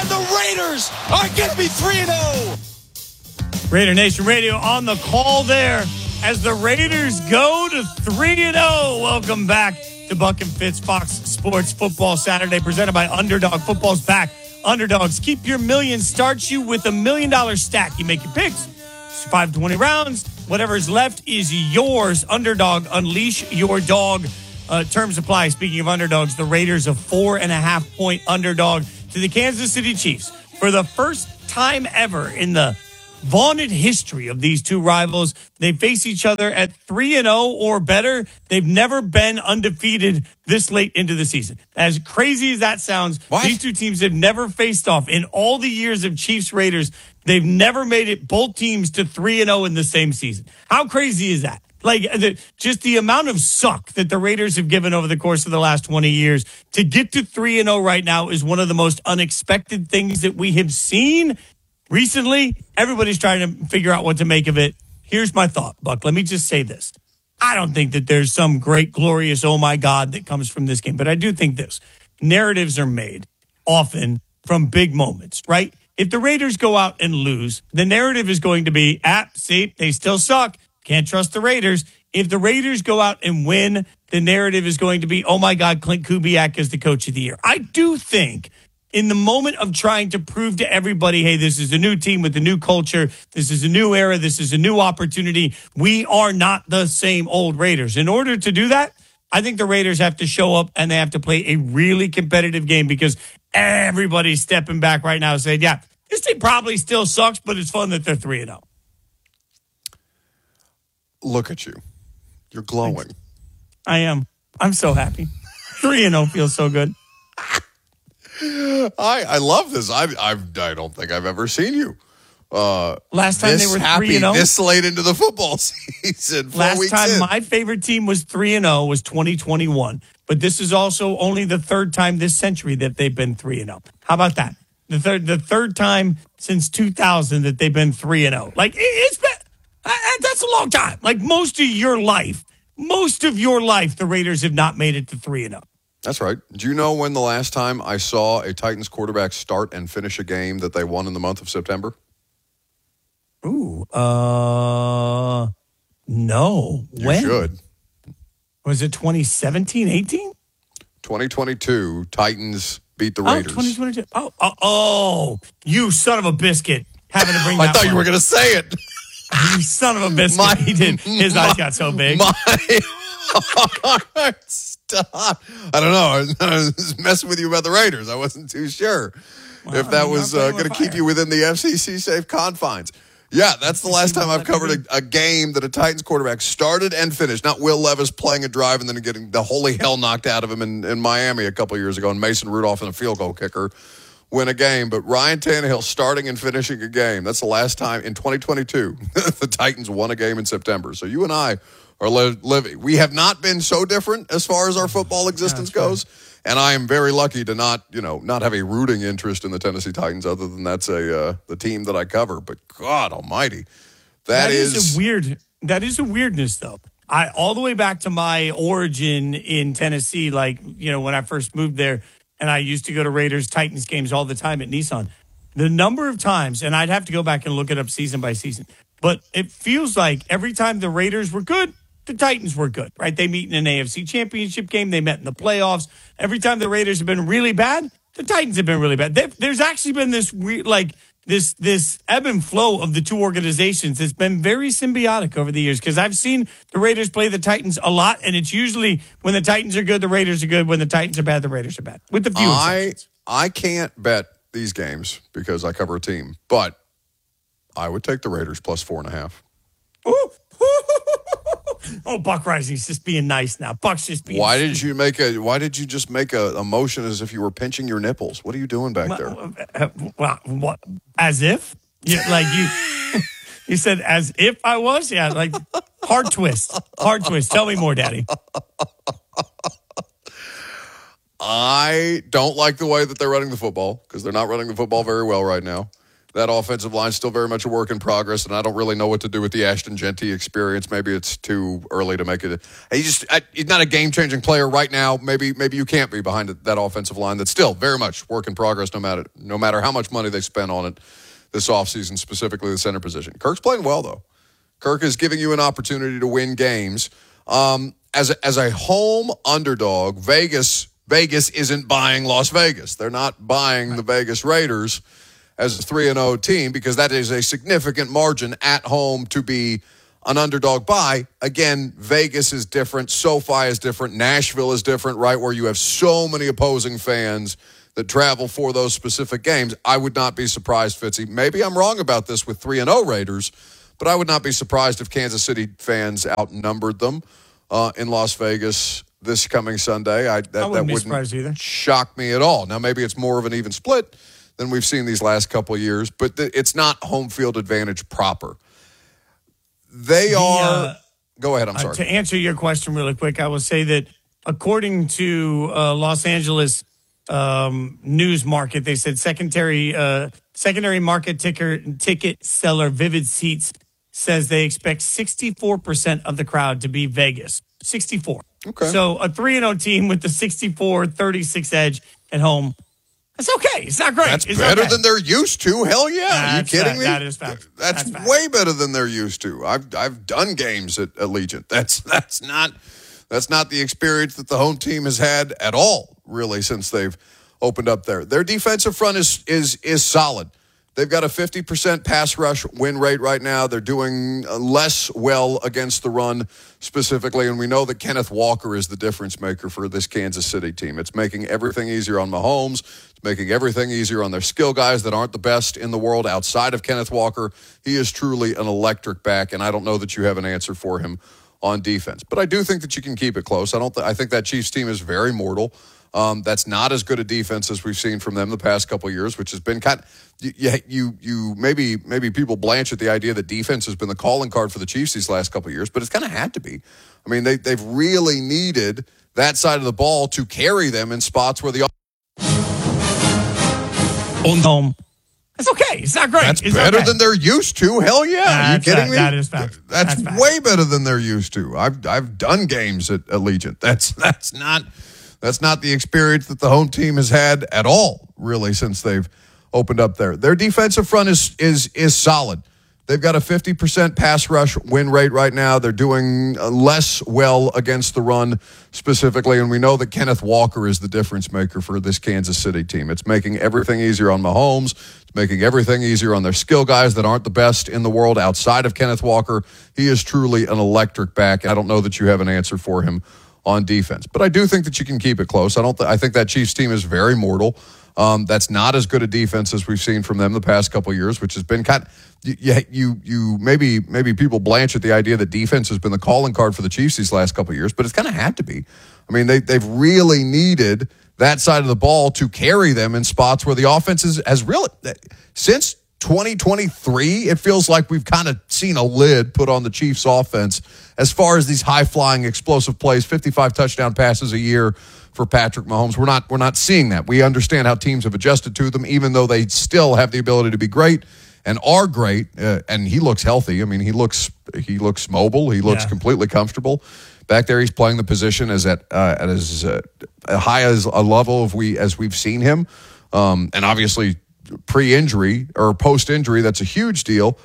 Raiders are going to be 3-0. Raider Nation Radio on the call there as the Raiders go to 3-0. Welcome back to Buck and Fitz Fox Sports Football Saturday, presented by Underdog. Football's back. Underdogs, keep your million. Starts you with $1 million stack. You make your picks. 5 to 20 rounds. Whatever's left is yours. Underdog, unleash your dog. Terms apply. Speaking of underdogs, the Raiders a 4.5-point underdog to the Kansas City Chiefs. For the first time ever in the vaunted history of these two rivals, they face each other at 3-0 or better. They've never been undefeated this late into the season. As crazy as that sounds, these two teams have never faced off in all the years of Chiefs Raiders. They've never made it both teams to 3-0 in the same season. How crazy is that? Like, just the amount of suck that the Raiders have given over the course of the last 20 years to get to 3-0 right now is one of the most unexpected things that we have seen recently. Everybody's trying to figure out what to make of it. Here's my thought, Buck. Let me just say this. I don't think that there's some great, glorious, oh my God, that comes from this game. But I do think this. Narratives are made often from big moments, right? If the Raiders go out and lose, the narrative is going to be, see, they still suck. Can't trust the Raiders. If the Raiders go out and win, the narrative is going to be, oh my God, Clint Kubiak is the coach of the year. I do think in the moment of trying to prove to everybody, hey, this is a new team with a new culture, this is a new era, this is a new opportunity, we are not the same old Raiders. In order to do that, I think the Raiders have to show up and they have to play a really competitive game because everybody's stepping back right now saying, yeah, this team probably still sucks, but it's fun that they're 3-0. Look at you. You're glowing. Thanks. I am. I'm so happy. 3-0 feels so good. I love this. I don't think I've ever seen you last time they were 3-0 this late into the football season. Last time my favorite team was 3-0 was 2021, but this is also only the third time this century that they've been 3-0. How about that? The third time since 2000 that they've been 3-0. Like it's been that's a long time. Like most of your life, the Raiders have not made it to 3-0. That's right. Do you know when the last time I saw a Titans quarterback start and finish a game that they won in the month of September? Ooh, no. You when? should. Was it 2017, 18? 2022, Titans beat the Raiders. 2022. Oh, you son of a biscuit. Having to bring that I thought you were going to say it. You son of a biscuit. He did. His eyes got so big. Stop. I don't know. I was messing with you about the Raiders. I wasn't too sure if that was going to keep you within the FCC safe confines. Yeah, that's the last time I've covered a game that a Titans quarterback started and finished. Not Will Levis playing a drive and then getting the holy hell knocked out of him in Miami a couple years ago, and Mason Rudolph and a field goal kicker win a game. But Ryan Tannehill starting and finishing a game. That's the last time in 2022 the Titans won a game in September. So you and I are living. We have not been so different as far as our football existence goes. And I am very lucky to not have a rooting interest in the Tennessee Titans other than that's the team that I cover. But God almighty, that is a weirdness though. All the way back to my origin in Tennessee, like, when I first moved there and I used to go to Raiders Titans games all the time at Nissan. The number of times, and I'd have to go back and look it up season by season, but it feels like every time the Raiders were good, the Titans were good, right? They meet in an AFC championship game. They met in the playoffs. Every time the Raiders have been really bad, the Titans have been really bad. There's actually been this weird, this ebb and flow of the two organizations. It's been very symbiotic over the years because I've seen the Raiders play the Titans a lot, and it's usually when the Titans are good, the Raiders are good. When the Titans are bad, the Raiders are bad. With the few exceptions. I can't bet these games because I cover a team, but I would take the Raiders plus 4.5. Ooh. Oh, Buck Rising's just being nice now. Buck's just being. Why did you just make a motion as if you were pinching your nipples? What are you doing back there? What? As if? You said as if I was? Yeah, like hard twist. Hard twist. Tell me more, Daddy. I don't like the way that they're running the football because they're not running the football very well right now. That offensive line is still very much a work in progress, and I don't really know what to do with the Ashton Genty experience. Maybe it's too early to make it. He's not a game-changing player right now. Maybe you can't be behind that offensive line that's still very much work in progress no matter how much money they spend on it this offseason, specifically the center position. Kirk's playing well, though. Kirk is giving you an opportunity to win games. As a home underdog, Vegas isn't buying Las Vegas. They're not buying the Vegas Raiders as a 3-0 team because that is a significant margin at home to be an underdog buy. Again, Vegas is different. SoFi is different. Nashville is different, right, where you have so many opposing fans that travel for those specific games. I would not be surprised, Fitzy. Maybe I'm wrong about this with 3-0 Raiders, but I would not be surprised if Kansas City fans outnumbered them in Las Vegas this coming Sunday. That wouldn't shock me at all. Now, maybe it's more of an even split than we've seen these last couple of years, but it's not home field advantage proper. They are... Go ahead, I'm sorry. To answer your question really quick, I will say that according to Los Angeles news market, they said secondary market ticket seller Vivid Seats says they expect 64% of the crowd to be Vegas. 64. Okay. So a 3-0 team with the 64-36 edge at home. That's okay. It's not great. That's better than they're used to. Hell yeah. Are you kidding me? That is fact. That's way better than they're used to. I've done games at Allegiant. That's not the experience that the home team has had at all, really, since they've opened up there. Their defensive front is solid. They've got a 50% pass rush win rate right now. They're doing less well against the run specifically, and we know that Kenneth Walker is the difference maker for this Kansas City team. It's making everything easier on Mahomes. It's making everything easier on their skill guys that aren't the best in the world outside of Kenneth Walker. He is truly an electric back, and I don't know that you have an answer for him on defense. But I do think that you can keep it close. I think that Chiefs team is very mortal. That's not as good a defense as we've seen from them the past couple of years, which has been kind of, you maybe people blanch at the idea that defense has been the calling card for the Chiefs these last couple of years, but it's kind of had to be. I mean, they've really needed that side of the ball to carry them in spots where the home. It's okay. It's not great. That's better than they're used to. Hell yeah. Are you kidding me? That is fact. That's way better than they're used to. I've done games at Allegiant. That's not the experience that the home team has had at all, really, since they've opened up there. Their defensive front is solid. They've got a 50% pass rush win rate right now. They're doing less well against the run specifically, and we know that Kenneth Walker is the difference maker for this Kansas City team. It's making everything easier on Mahomes. It's making everything easier on their skill guys that aren't the best in the world outside of Kenneth Walker. He is truly an electric back. I don't know that you have an answer for him on defense, but I do think that you can keep it close. I think that Chiefs team is very mortal. That's not as good a defense as we've seen from them the past couple of years, which has been kind of, maybe people blanch at the idea that defense has been the calling card for the Chiefs these last couple of years, but it's kind of had to be. I mean, they've really needed that side of the ball to carry them in spots where the offense has really, since 2023, it feels like we've kind of seen a lid put on the Chiefs offense as far as these high-flying, explosive plays, 55 touchdown passes a year for Patrick Mahomes. We're not seeing that. We understand how teams have adjusted to them, even though they still have the ability to be great and are great. And he looks healthy. I mean, he looks mobile. He looks completely comfortable back there. He's playing the position as at as high as a level as we've seen him, and obviously pre-injury or post-injury, that's a huge deal.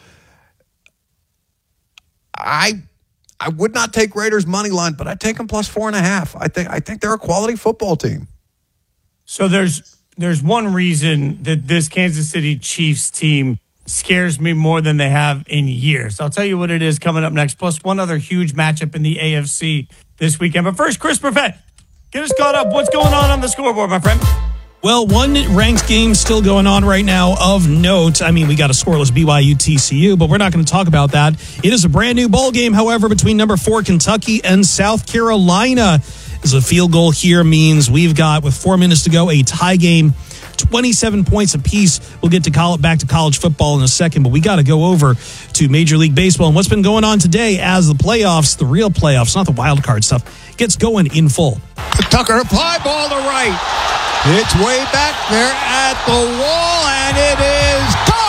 I would not take Raiders money line, but I'd take them plus 4.5. I think they're a quality football team. So there's one reason that this Kansas City Chiefs team scares me more than they have in years. I'll tell you what it is coming up next, plus one other huge matchup in the AFC this weekend. But first, Chris Perfett, get us caught up. What's going on the scoreboard, my friend? Well, one ranked game still going on right now of note. I mean, we got a scoreless BYU TCU, but we're not going to talk about that. It is a brand new bowl game, however, between number 4 Kentucky and South Carolina. As a field goal here means we've got, with 4 minutes to go, a tie game, 27 points apiece. We'll get to back to college football in a second, but we got to go over to Major League Baseball and what's been going on today as the playoffs, the real playoffs, not the wild card stuff, gets going in full. Tucker, fly ball to right. It's way back there at the wall, and it is gone!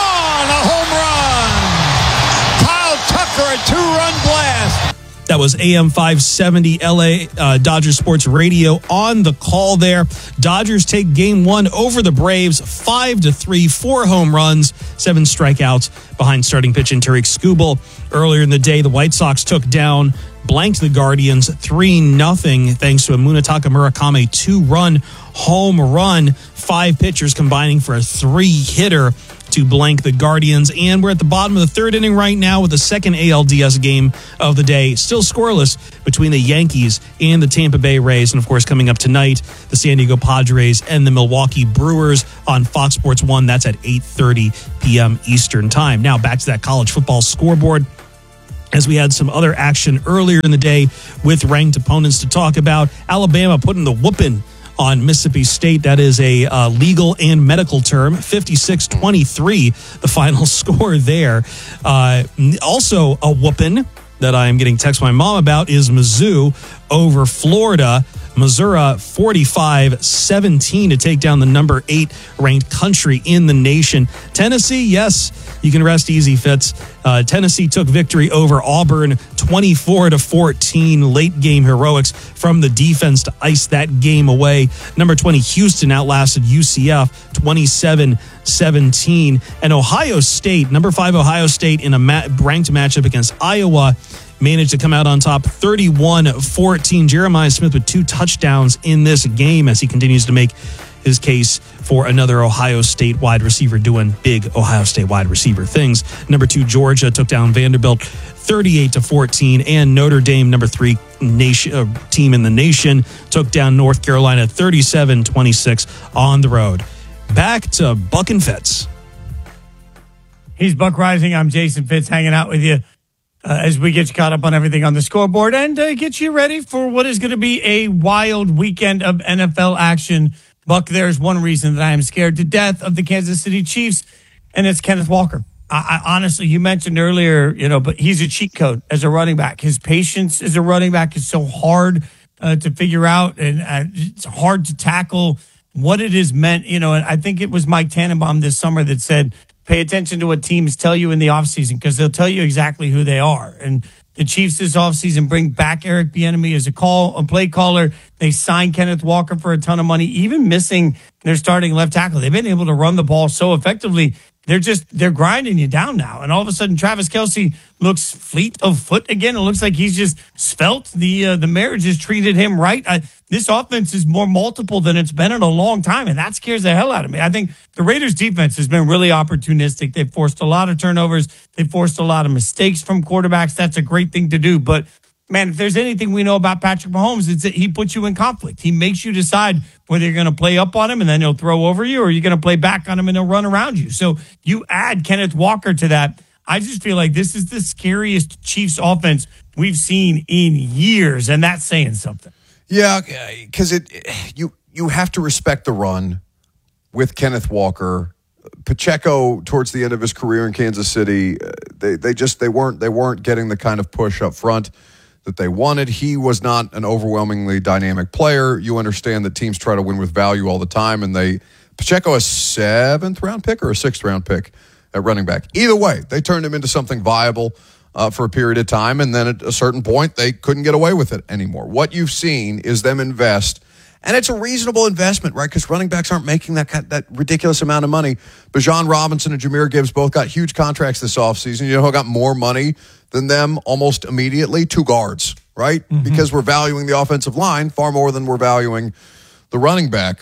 on a home run. Kyle Tucker, a 2-run blast. That was AM 570 LA Dodgers Sports Radio on the call there. Dodgers take game one over the Braves 5-3, 4 home runs, 7 strikeouts behind starting pitcher Tarik Skubal. Earlier in the day, the White Sox blanked the Guardians 3-0 thanks to a Munetaka Murakami 2-run home run. 5 pitchers combining for a 3-hitter to blank the Guardians. And we're at the bottom of the third inning right now with the second ALDS game of the day. Still scoreless between the Yankees and the Tampa Bay Rays. And, of course, coming up tonight, the San Diego Padres and the Milwaukee Brewers on Fox Sports 1. That's at 8:30 p.m. Eastern Time. Now, back to that college football scoreboard, as we had some other action earlier in the day with ranked opponents to talk about. Alabama putting the whooping on Mississippi State. That is a legal and medical term. 56-23, the final score there. Also a whooping that I am getting text from my mom about is Mizzou over Florida. Missouri 45-17 to take down the number 8 ranked country in the nation. Tennessee, yes, you can rest easy, Fitz. Tennessee took victory over Auburn 24-14. Late game heroics from the defense to ice that game away. Number 20 Houston outlasted UCF 27-17. And Ohio State, number 5 Ohio State in a ranked matchup against Iowa, managed to come out on top 31-14. Jeremiah Smith with 2 touchdowns in this game as he continues to make his case for another Ohio State wide receiver doing big Ohio State wide receiver things. Number 2 Georgia took down Vanderbilt 38-14, and Notre Dame, number 3 team in the nation, took down North Carolina 37-26 on the road. Back to Buck and Fitz. He's Buck Rising. I'm Jason Fitz, hanging out with you as we get you caught up on everything on the scoreboard and get you ready for what is going to be a wild weekend of NFL action. Buck, there's one reason that I am scared to death of the Kansas City Chiefs, and it's Kenneth Walker. I honestly, you mentioned earlier, but he's a cheat code as a running back. His patience as a running back is so hard to figure out, and it's hard to tackle what it is meant. And I think it was Mike Tannenbaum this summer that said, pay attention to what teams tell you in the offseason because they'll tell you exactly who they are. And the Chiefs this offseason bring back Eric Bieniemy as a play caller. They signed Kenneth Walker for a ton of money, even missing their starting left tackle. They've been able to run the ball so effectively. They're grinding you down now. And all of a sudden, Travis Kelce looks fleet of foot again. It looks like he's just svelte. The marriage has treated him right. This offense is more multiple than it's been in a long time, and that scares the hell out of me. I think the Raiders' defense has been really opportunistic. They've forced a lot of turnovers. They've forced a lot of mistakes from quarterbacks. That's a great thing to do. But, man, if there's anything we know about Patrick Mahomes, it's that he puts you in conflict. He makes you decide whether you're going to play up on him and then he'll throw over you, or you're going to play back on him and he'll run around you. So you add Kenneth Walker to that. I just feel like this is the scariest Chiefs offense we've seen in years, and that's saying something. Yeah, because you have to respect the run with Kenneth Walker. Pacheco, towards the end of his career in Kansas City, they weren't getting the kind of push up front that they wanted. He was not an overwhelmingly dynamic player. You understand that teams try to win with value all the time, and Pacheco a 7th round pick or a 6th round pick at running back. Either way, they turned him into something viable for a period of time, and then at a certain point, they couldn't get away with it anymore. What you've seen is them invest, and it's a reasonable investment, right? Because running backs aren't making that ridiculous amount of money. Bijan Robinson and Jahmyr Gibbs both got huge contracts this offseason. You know who got more money than them almost immediately? 2 guards, right? Mm-hmm. Because we're valuing the offensive line far more than we're valuing the running back.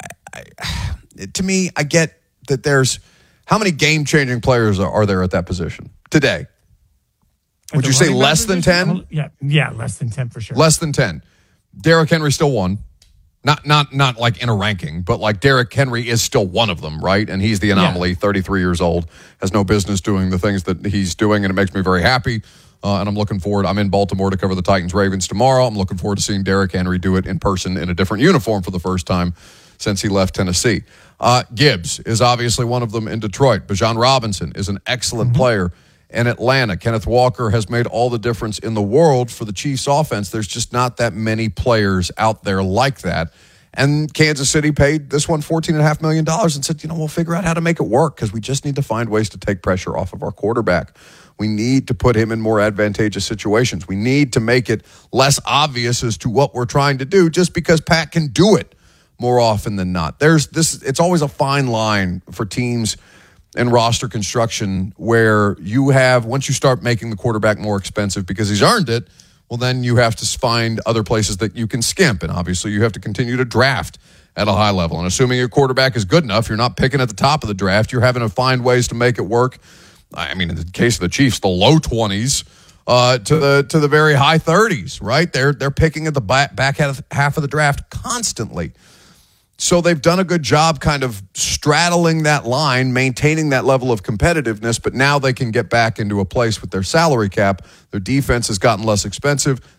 To me, I get that there's how many game-changing players are there at that position today? Would you say less than 10? Yeah, less than 10 for sure. Less than 10. Derrick Henry still won. Not like in a ranking, but like Derrick Henry is still one of them, right? And he's the anomaly, 33 years old, has no business doing the things that he's doing, and it makes me very happy. And I'm looking forward. I'm in Baltimore to cover the Titans-Ravens tomorrow. I'm looking forward to seeing Derrick Henry do it in person in a different uniform for the first time since he left Tennessee. Gibbs is obviously one of them in Detroit. Bijan Robinson is an excellent player in Atlanta. Kenneth Walker has made all the difference in the world for the Chiefs offense. There's just not that many players out there like that. And Kansas City paid this one $14.5 million and said, we'll figure out how to make it work because we just need to find ways to take pressure off of our quarterback. We need to put him in more advantageous situations. We need to make it less obvious as to what we're trying to do just because Pat can do it more often than not. It's always a fine line for teams and roster construction where you have, once you start making the quarterback more expensive because he's earned it, well, then you have to find other places that you can skimp. And obviously you have to continue to draft at a high level. And assuming your quarterback is good enough, you're not picking at the top of the draft. You're having to find ways to make it work. I mean, in the case of the Chiefs, the low 20s to the very high 30s, right? They're picking at the back half of the draft constantly. So they've done a good job kind of straddling that line, maintaining that level of competitiveness, but now they can get back into a place with their salary cap. Their defense has gotten less expensive.